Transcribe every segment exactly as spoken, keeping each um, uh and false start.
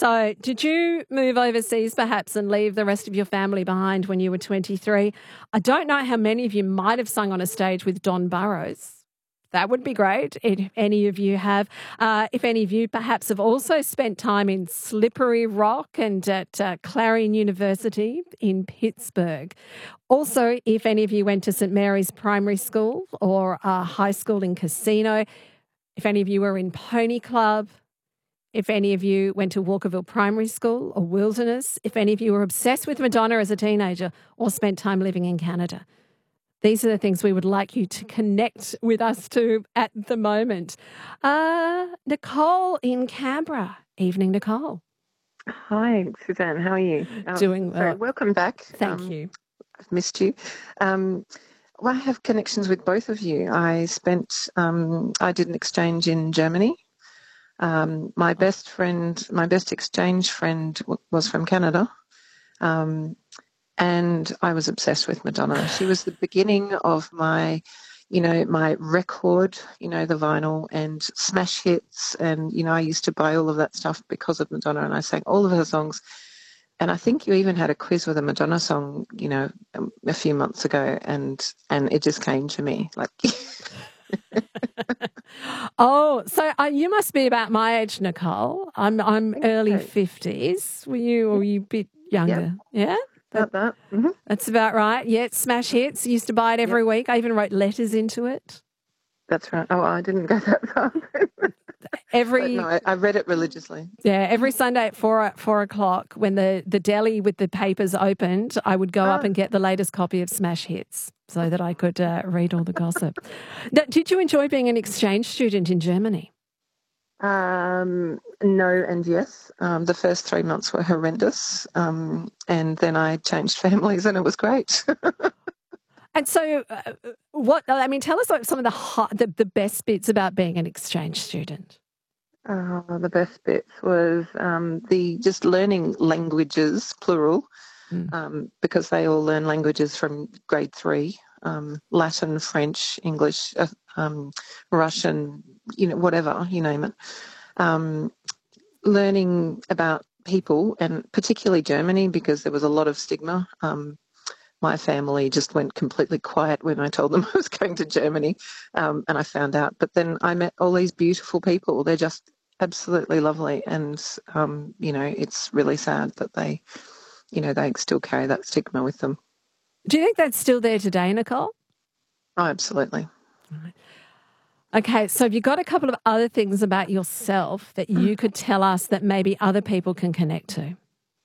So did you move overseas perhaps and leave the rest of your family behind when you were twenty-three? I don't know how many of you might have sung on a stage with Don Burrows. That would be great if any of you have. Uh, if any of you perhaps have also spent time in Slippery Rock and at uh, Clarion University in Pittsburgh. Also, if any of you went to St Mary's Primary School or uh, high school in Casino, if any of you were in Pony Club, if any of you went to Walkerville Primary School or Wilderness, if any of you were obsessed with Madonna as a teenager or spent time living in Canada. These are the things we would like you to connect with us to at the moment. Uh, Nicole in Canberra. Evening, Nicole. Hi, Suzanne. How are you? Um, Doing well. Sorry, welcome back. Thank um, you. I've missed you. Um, well, I have connections with both of you. I spent, um, I did an exchange in Germany. Um, my best friend, my best exchange friend w- was from Canada. Um, and I was obsessed with Madonna. She was the beginning of my, you know, my record, you know, the vinyl and smash hits. And, you know, I used to buy all of that stuff because of Madonna, and I sang all of her songs. And I think you even had a quiz with a Madonna song, you know, um, a few months ago, and and it just came to me like. Oh, so uh, you must be about my age, Nicole. I'm I'm early fifties. Were you, or were you a bit younger? Yep. Yeah? About that. Mm-hmm. That's about right. Yeah, smash hits. Used to buy it every Yep. week. I even wrote letters into it. That's right. Oh, I didn't go that far. Every but no, I, I read it religiously. Yeah, every Sunday at four at four o'clock, when the, the deli with the papers opened, I would go Ah. up and get the latest copy of Smash Hits so that I could uh, read all the gossip. Now, did you enjoy being an exchange student in Germany? Um, no and yes. Um, the first three months were horrendous, um, and then I changed families, and it was great. And so, uh, what? I mean, tell us like some of the, hot, the the best bits about being an exchange student. Uh, the best bits was um, the just learning languages, plural, Mm. um, because they all learn languages from grade three: um, Latin, French, English, uh, um, Russian, you know, whatever, you name it. Um, learning about people, and particularly Germany, because there was a lot of stigma. Um, my family just went completely quiet when I told them I was going to Germany, um, and I found out. But then I met all these beautiful people. They're just absolutely lovely, and um, you know, it's really sad that they, you know, they still carry that stigma with them. Do you think that's still there today, Nicole? Oh, absolutely. Right. Okay, so have you got a couple of other things about yourself that you could tell us that maybe other people can connect to?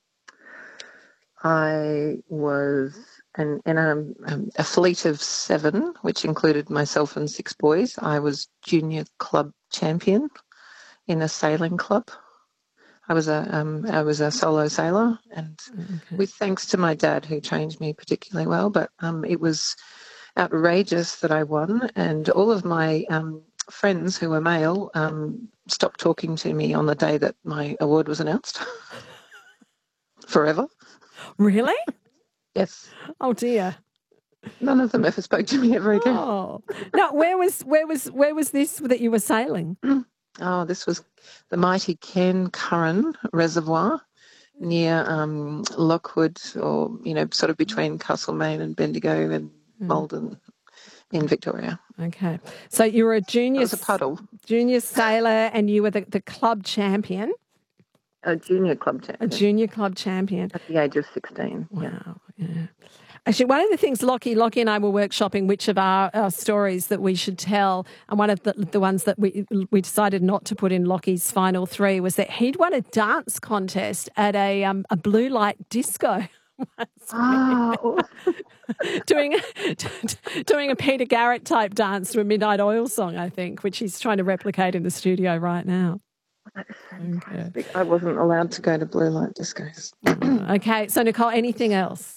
I was an, in a, um, a fleet of seven, which included myself and six boys. I was junior club champion in a sailing club. I was a um, I was a solo sailor, and Okay. with thanks to my dad, who trained me particularly well. But um, it was outrageous that I won, and all of my um, friends who were male um, stopped talking to me on the day that my award was announced. Forever. Really? Yes. Oh dear. None of them ever spoke to me ever again. Oh. Now, where was where was where was this that you were sailing? Oh, this was the mighty Cairn Curran Reservoir near um, Lockwood, or, you know, sort of between Castlemaine and Bendigo and Mm. Malden in Victoria. Okay. So you were a junior, It was a puddle. junior sailor, and you were the, the club champion. A junior club champion. A junior club champion. At the age of sixteen. Wow. Yeah. Yeah. Actually, one of the things Lockie, Lockie and I were workshopping which of our, our stories that we should tell, and one of the, the ones that we we decided not to put in Lockie's final three was that he'd won a dance contest at a um, a blue light disco. Oh, doing doing a Peter Garrett type dance to a Midnight Oil song, I think, which he's trying to replicate in the studio right now. okay. I wasn't allowed to go to blue light discos. Okay, so Nicole, anything else?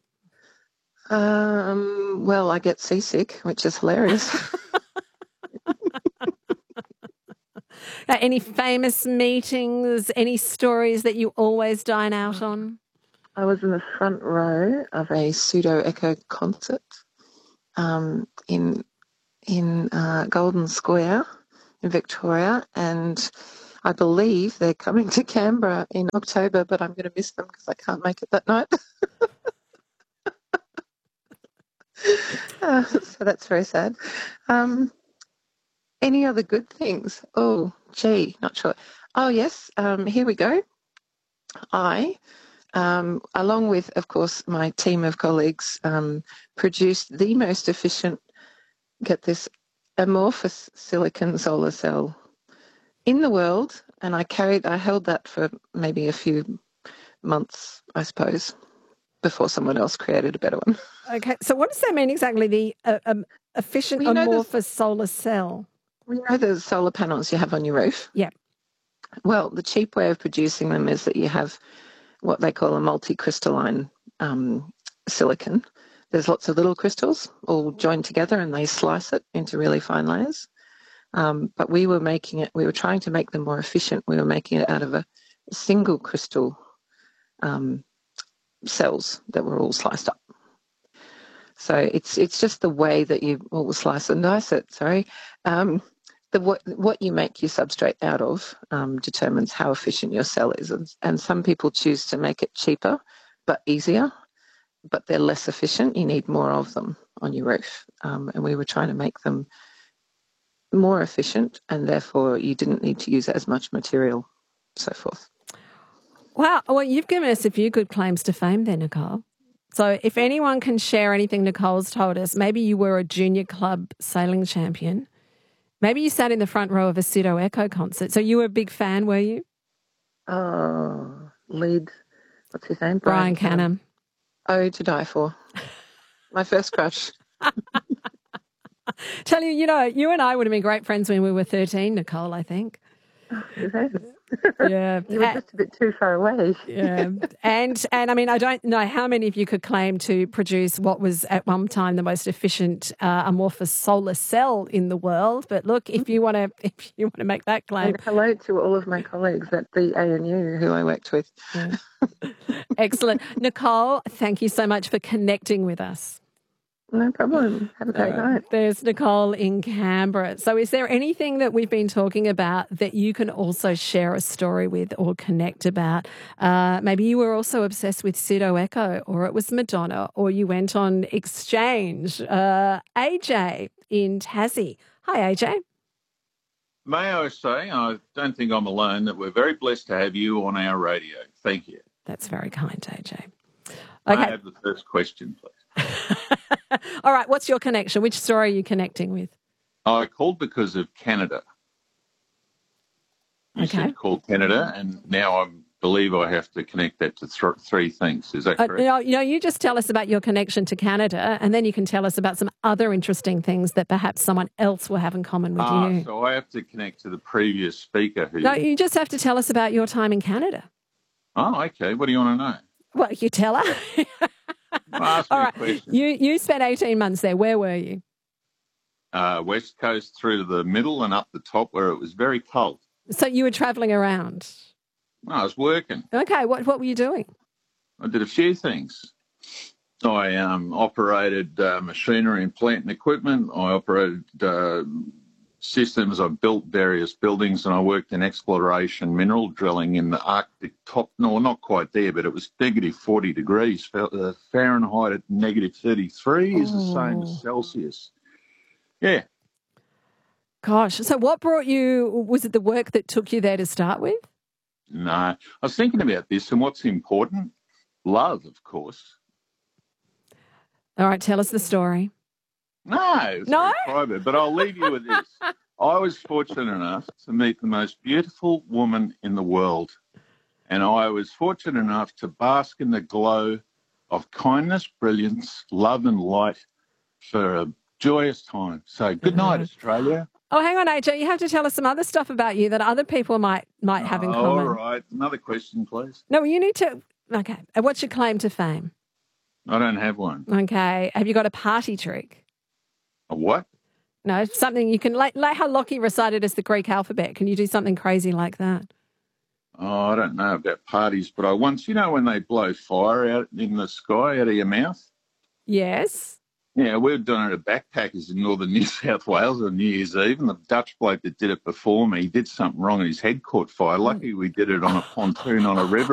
Um, well, I get seasick, which is hilarious. Uh, any famous meetings, any stories that you always dine out on? I was in the front row of a Pseudo Echo concert um, in in uh, Golden Square in Victoria, and I believe they're coming to Canberra in October, but I'm going to miss them because I can't make it that night. uh, so that's very sad. Um, any other good things? Oh, gee, not sure. Oh, yes, um, here we go. I, um, along with, of course, my team of colleagues, um, produced the most efficient, get this, amorphous silicon solar cell in the world, and I carried, I held that for maybe a few months, I suppose, before someone else created a better one. Okay, so what does that mean exactly, the uh, um, efficient Well, you know amorphous solar cell? the, you know the solar panels you have on your roof? Yeah. Well, the cheap way of producing them is that you have what they call a multi-crystalline um, silicon. There's lots of little crystals all joined together and they slice it into really fine layers. Um, but we were making it, we were trying to make them more efficient. We were making it out of a single crystal um, cells that were all sliced up. So it's it's just the way that you all slice and dice it. Sorry, um, the what what you make your substrate out of um, determines how efficient your cell is, and, and some people choose to make it cheaper but easier, but they're less efficient. You need more of them on your roof, um, and we were trying to make them more efficient, and therefore you didn't need to use as much material, so forth. Wow. Well, you've given us a few good claims to fame there, Nicole. So if anyone can share anything Nicole's told us, maybe you were a junior club sailing champion. Maybe you sat in the front row of a Pseudo Echo concert. So you were a big fan, were you? Oh, lead, what's his name? Brian, Brian Canham. Oh, to die for. My first crush. Tell you, you know, you and I would have been great friends when we were thirteen, Nicole, I think. Yeah. You were just a bit too far away. Yeah. And, and I mean, I don't know how many of you could claim to produce what was at one time the most efficient uh, amorphous solar cell in the world. But look, if you want to if you want to make that claim. And hello to all of my colleagues at the A N U who I worked with. Yeah. Excellent. Nicole, thank you so much for connecting with us. No problem. Have a great uh, night. There's Nicole in Canberra. So is there anything that we've been talking about that you can also share a story with or connect about? Uh, maybe you were also obsessed with Pseudo Echo, or it was Madonna, or you went on exchange. Uh, A J in Tassie. Hi, A J. May I say, I don't think I'm alone, that we're very blessed to have you on our radio. Thank you. That's very kind, A J. Okay. I have the first question, please. All right, what's your connection? Which story are you connecting with? I called because of Canada. You okay. said call Canada, and now I believe I have to connect that to th- three things. Is that correct? Uh, no, you know, you just tell us about your connection to Canada, and then you can tell us about some other interesting things that perhaps someone else will have in common with ah, you. So I have to connect to the previous speaker. Who... No, you just have to tell us about your time in Canada. Oh, okay. What do you want to know? Well, you tell her. Ask All me right. a question. You, you spent eighteen months there. Where were you? Uh, West Coast through to the middle and up the top where it was very cold. So you were travelling around? I was working. Okay. What, what were you doing? I did a few things. I um, operated uh, machinery and plant and equipment. I operated uh, systems. I built various buildings, and I worked in exploration mineral drilling in the Arctic top. No, not quite there, but it was negative forty degrees. Fahrenheit at negative thirty-three is the same as Celsius. Yeah. Gosh. So what brought you, was it the work that took you there to start with? No. I was thinking about this, and what's important? Love, of course. All right. Tell us the story. No, it's no? very private, but I'll leave you with this. I was fortunate enough to meet the most beautiful woman in the world, and I was fortunate enough to bask in the glow of kindness, brilliance, love and light for a joyous time. So good night, Australia. Oh, hang on, A J. You have to tell us some other stuff about you that other people might might have in oh, common. All right. Another question, please. No, you need to... Okay. What's your claim to fame? I don't have one. Okay. Have you got a party trick? A what? No, something you can... Like, like how Lockie recited as the Greek alphabet. Can you do something crazy like that? Oh, I don't know about parties, but I once... You know when they blow fire out in the sky out of your mouth? Yes. Yeah, we were doing it at Backpackers in northern New South Wales on New Year's Eve, and the Dutch bloke that did it before me, he did something wrong and his head caught fire. Lucky we did it on a pontoon on a river